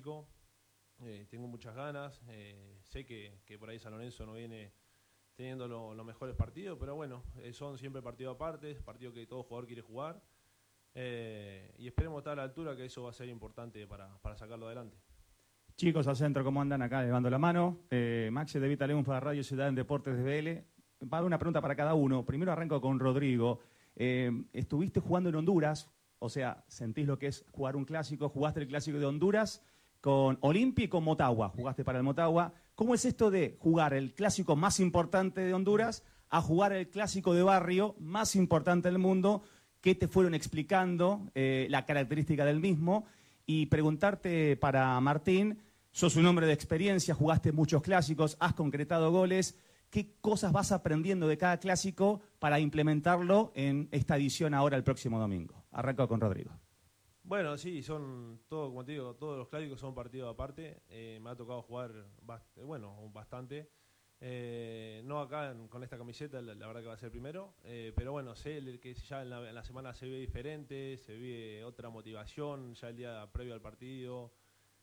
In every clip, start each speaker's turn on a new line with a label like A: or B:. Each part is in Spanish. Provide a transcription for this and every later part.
A: clásico. Tengo muchas ganas. Sé que por ahí San Lorenzo no viene teniendo los mejores partidos, pero bueno, son siempre partidos aparte, partidos que todo jugador quiere jugar. Y esperemos estar a la altura, que eso va a ser importante para sacarlo adelante.
B: Chicos al centro, ¿cómo andan acá? Levando la mano. Maxi de Vita León para Radio Ciudad en Deportes de BL. Va a haber una pregunta para cada uno. Primero arranco con Rodrigo. Estuviste jugando en Honduras, o sea, sentís lo que es jugar un clásico. Jugaste el clásico de Honduras con Olimpia y con Motagua. Jugaste para el Motagua. ¿Cómo es esto de jugar el clásico más importante de Honduras a jugar el clásico de barrio más importante del mundo? ¿Qué te fueron explicando la característica del mismo? Y preguntarte para Martín, sos un hombre de experiencia, jugaste muchos clásicos, has concretado goles. ¿Qué cosas vas aprendiendo de cada clásico para implementarlo en esta edición ahora el próximo domingo? Arranco con Rodrigo.
A: Bueno, sí, son todos, como te digo, todos los clásicos son partidos aparte. Me ha tocado jugar bastante. No acá con esta camiseta, la verdad que va a ser primero. Pero bueno, sé que ya en la semana se ve diferente, se ve otra motivación, ya el día previo al partido.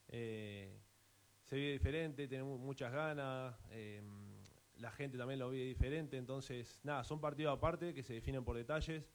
A: Se ve diferente, tenemos muchas ganas. La gente también lo ve diferente. Entonces, nada, son partidos aparte que se definen por detalles.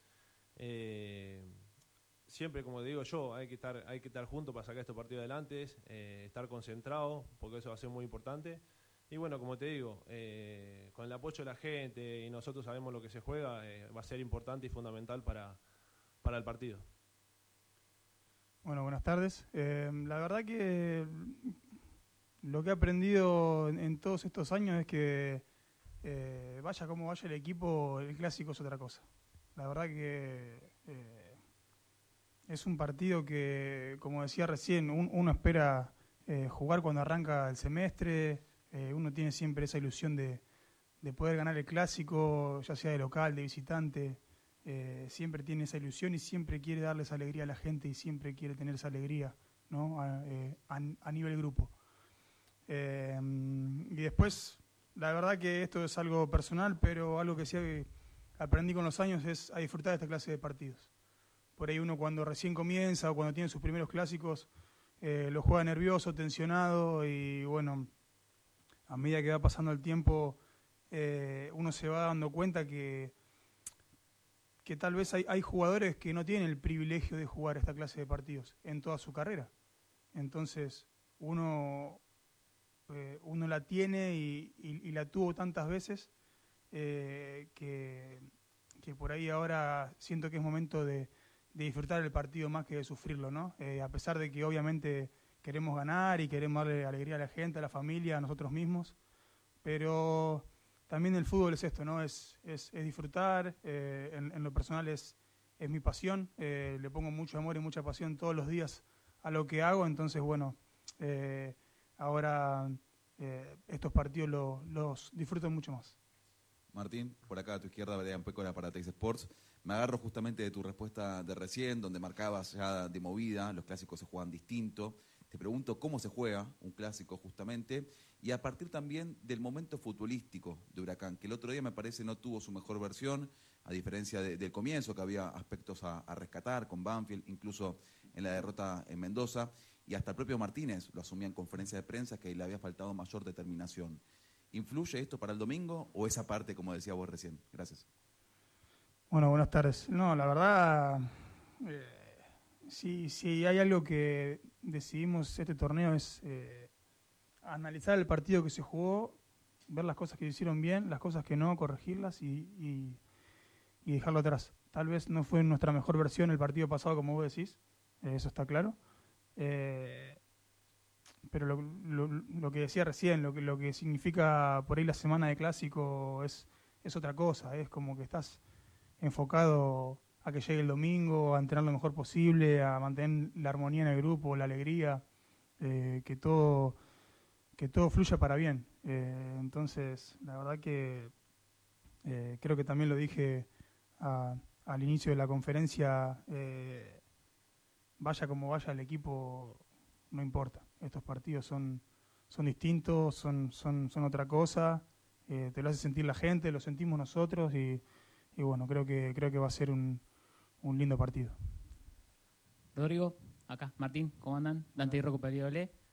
A: Siempre, como digo yo, hay que estar juntos para sacar estos partidos adelante, estar concentrados, porque eso va a ser muy importante. Y bueno, como te digo, con el apoyo de la gente y nosotros sabemos lo que se juega, va a ser importante y fundamental para el partido.
C: Bueno, buenas tardes. La verdad que lo que he aprendido en todos estos años es que vaya como vaya el equipo, el clásico es otra cosa. La verdad que es un partido que, como decía recién, uno espera jugar cuando arranca el semestre. Uno tiene siempre esa ilusión de poder ganar el clásico, ya sea de local, de visitante. Siempre tiene esa ilusión y siempre quiere darle esa alegría a la gente y siempre quiere tener esa alegría, ¿no? a nivel grupo. Y después, la verdad que esto es algo personal, pero algo que sí aprendí con los años es a disfrutar de esta clase de partidos. Por ahí uno cuando recién comienza o cuando tiene sus primeros clásicos lo juega nervioso, tensionado y bueno, a medida que va pasando el tiempo uno se va dando cuenta que tal vez hay jugadores que no tienen el privilegio de jugar esta clase de partidos en toda su carrera. Entonces uno la tiene y la tuvo tantas veces que por ahí ahora siento que es momento de disfrutar el partido más que de sufrirlo, ¿no? A pesar de que obviamente queremos ganar y queremos darle alegría a la gente, a la familia, a nosotros mismos, pero también el fútbol es esto, ¿no? Es disfrutar, en lo personal es mi pasión, le pongo mucho amor y mucha pasión todos los días a lo que hago, entonces bueno, ahora estos partidos los disfruto mucho más.
D: Martín, por acá a tu izquierda, Brian Pécora para Teis Sports. Me agarro justamente de tu respuesta de recién, donde marcabas ya de movida, los clásicos se juegan distinto. Te pregunto cómo se juega un clásico justamente, y a partir también del momento futbolístico de Huracán, que el otro día me parece no tuvo su mejor versión, a diferencia del comienzo, que había aspectos a rescatar con Banfield, incluso en la derrota en Mendoza, y hasta el propio Martínez lo asumía en conferencia de prensa, que le había faltado mayor determinación. ¿Influye esto para el domingo o esa parte, como decía vos recién? Gracias.
C: Bueno, buenas tardes. No, la verdad, si hay algo que decidimos este torneo es analizar el partido que se jugó, ver las cosas que se hicieron bien, las cosas que no, corregirlas y dejarlo atrás. Tal vez no fue nuestra mejor versión el partido pasado, como vos decís, eso está claro. Pero lo que decía recién, lo que significa por ahí la semana de clásico es otra cosa, es como que estás enfocado a que llegue el domingo, a entrenar lo mejor posible, a mantener la armonía en el grupo, la alegría, que todo fluya para bien. Entonces, la verdad que creo que también lo dije al inicio de la conferencia, vaya como vaya el equipo, no importa. Estos partidos son distintos, son otra cosa, te lo hace sentir la gente, lo sentimos nosotros y bueno, creo que va a ser un lindo partido.
E: Rodrigo, acá, Martín, ¿cómo andan? Dante y Rocco Peliole.